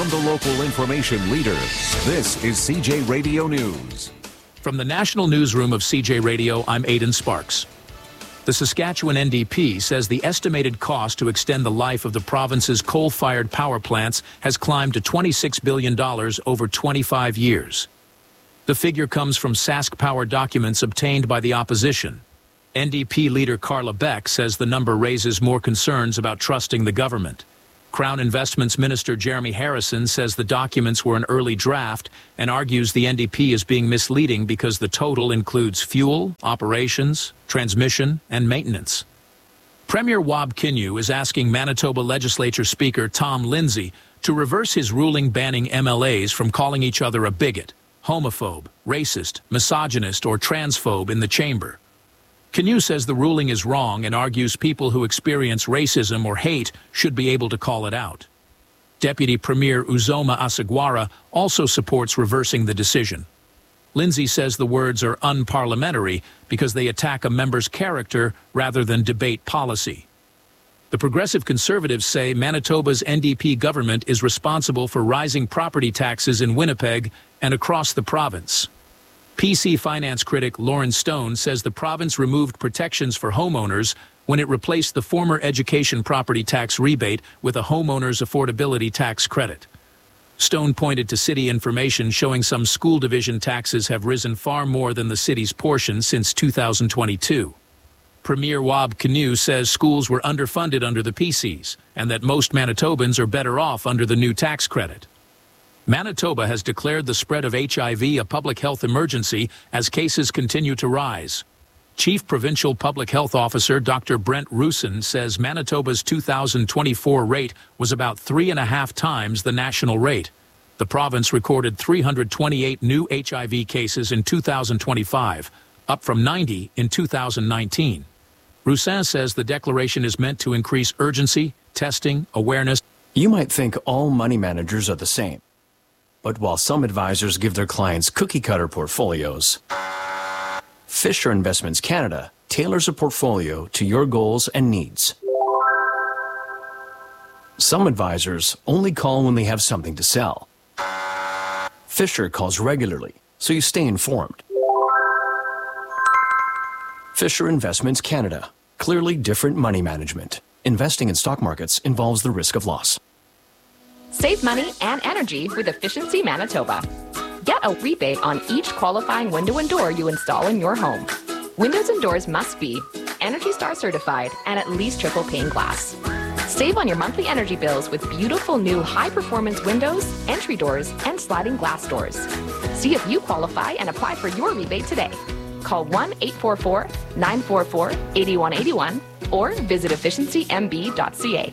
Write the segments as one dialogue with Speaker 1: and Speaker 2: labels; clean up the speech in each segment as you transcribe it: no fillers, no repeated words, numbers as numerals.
Speaker 1: from the local information leader. This is CJ Radio News.
Speaker 2: From the National Newsroom of CJ Radio, I'm Aidan Sparks. The Saskatchewan NDP says the estimated cost to extend the life of the province's coal-fired power plants has climbed to $26 billion over 25 years. The figure comes from Sask Power documents obtained by the opposition. NDP leader Carla Beck says the number raises more concerns about trusting the government. Crown Investments Minister Jeremy Harrison says the documents were an early draft and argues the NDP is being misleading because the total includes fuel, operations, transmission, and maintenance. Premier Wab Kinew is asking Manitoba Legislature Speaker Tom Lindsay to reverse his ruling banning MLAs from calling each other a bigot, homophobe, racist, misogynist, or transphobe in the chamber. Kinew says the ruling is wrong and argues people who experience racism or hate should be able to call it out. Deputy Premier Uzoma Asagwara also supports reversing the decision. Lindsay says the words are unparliamentary because they attack a member's character rather than debate policy. The Progressive Conservatives say Manitoba's NDP government is responsible for rising property taxes in Winnipeg and across the province. PC finance critic Lauren Stone says the province removed protections for homeowners when it replaced the former education property tax rebate with a homeowner's affordability tax credit. Stone pointed to city information showing some school division taxes have risen far more than the city's portion since 2022. Premier Wab Kinew says schools were underfunded under the PCs and that most Manitobans are better off under the new tax credit. Manitoba has declared the spread of HIV a public health emergency as cases continue to rise. Chief Provincial Public Health Officer Dr. Brent Rusin says Manitoba's 2024 rate was about 3.5 times the national rate. The province recorded 328 new HIV cases in 2025, up from 90 in 2019. Rusin says the declaration is meant to increase urgency, testing, awareness.
Speaker 3: You might think all money managers are the same. But while some advisors give their clients cookie-cutter portfolios, Fisher Investments Canada tailors a portfolio to your goals and needs. Some advisors only call when they have something to sell. Fisher calls regularly, so you stay informed. Fisher Investments Canada. Clearly different money management. Investing in stock markets involves the risk of loss.
Speaker 4: Save money and energy with Efficiency Manitoba. Get a rebate on each qualifying window and door you install in your home. Windows and doors must be ENERGY STAR certified and at least triple pane glass. Save on your monthly energy bills with beautiful new high-performance windows, entry doors, and sliding glass doors. See if you qualify and apply for your rebate today. Call 1-844-944-8181 or visit efficiencymb.ca.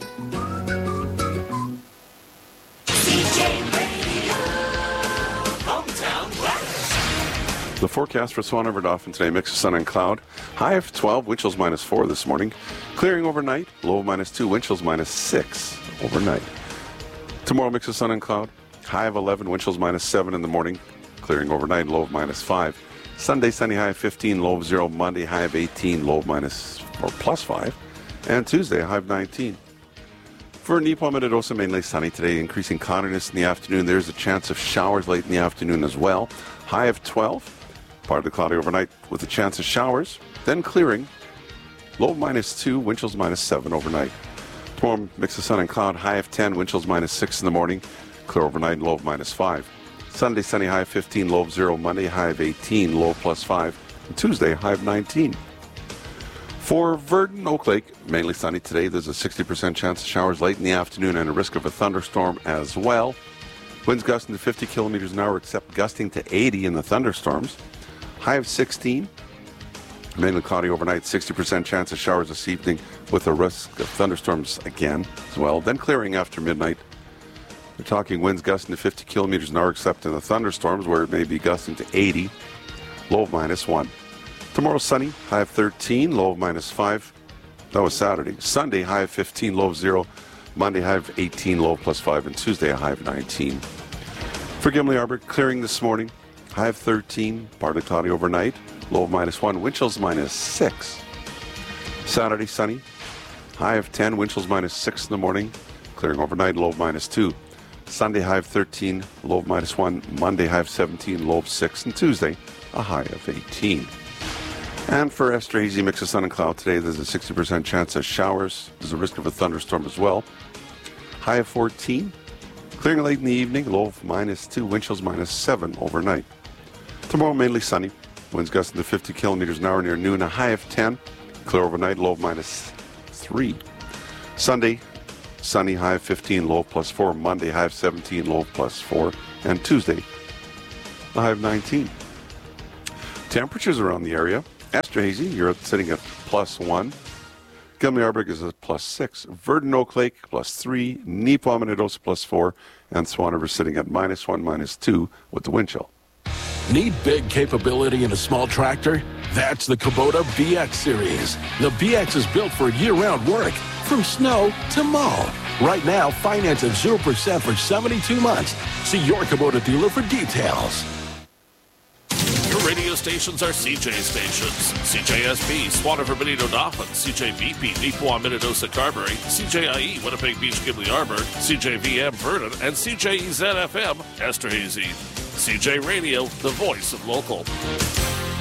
Speaker 5: The forecast for Swan River Dauphin today, mix of sun and cloud. High of 12, wind chills -4 this morning. Clearing overnight, low of -2, wind chills -6 overnight. Tomorrow, mix of sun and cloud. High of 11, wind chills -7 in the morning. Clearing overnight, low of -5. Sunday, sunny, high of 15, low of 0. Monday, high of 18, low of +5. And Tuesday, high of 19. For Nippon Metadosa, mainly sunny today, increasing cloudiness in the afternoon. There's a chance of showers late in the afternoon as well. High of 12, part of the cloudy overnight with a chance of showers. Then clearing, low of -2, wind chills -7 overnight. Tomorrow, mix of sun and cloud, high of 10, wind chills -6 in the morning. Clear overnight, low of -5. Sunday, sunny, high of 15, low of 0. Monday, high of 18, low of +5. And Tuesday, high of 19. For Verdon, Oak Lake, mainly sunny today. There's a 60% chance of showers late in the afternoon and a risk of a thunderstorm as well. Winds gusting to 50 kilometers an hour, except gusting to 80 in the thunderstorms. High of 16. Mainly cloudy overnight, 60% chance of showers this evening with a risk of thunderstorms again as well. Then clearing after midnight. We're talking winds gusting to 50 kilometers an hour, except in the thunderstorms where it may be gusting to 80. Low of -1. Tomorrow, sunny, high of 13, low of -5. That was Saturday. Sunday, high of 15, low of 0. Monday, high of 18, low of +5. And Tuesday, a high of 19. For Gimli Arbor, clearing this morning, high of 13, partly cloudy overnight, low of -1, wind chills -6. Saturday, sunny, high of 10, wind chills -6 in the morning, clearing overnight, low of -2. Sunday, high of 13, low of -1. Monday, high of 17, low of 6. And Tuesday, a high of 18. And for extra hazy mix of sun and cloud today, there's a 60% chance of showers. There's a risk of a thunderstorm as well. High of 14. Clearing late in the evening, low of -2, wind chills -7 overnight. Tomorrow, mainly sunny. Winds gusting to 50 kilometers an hour near noon, a high of 10. Clear overnight, low of -3. Sunday, sunny, high of 15, low of +4. Monday, high of 17, low of +4. And Tuesday, a high of 19. Temperatures around the area. Extra hazy, you're sitting at +1. Gilmy-Arberg is at +6. Verdon Oak Lake +3. Neepawa-Minnedosa +4. And Swan River sitting at -1, -2 with the wind chill.
Speaker 6: Need big capability in a small tractor? That's the Kubota BX series. The BX is built for year-round work, from snow to mow. Right now, finance at 0% for 72 months. See your Kubota dealer for details.
Speaker 7: Your radio stations are CJ stations. CJSB, Swan River, Benito, Dauphin, CJVP, Neepawa-Minnedosa, Carberry, CJIE, Winnipeg Beach, Gimli-Arberg, CJVM, Vernon, and CJEZ-FM, Esterhazy. CJ Radio, the voice of local.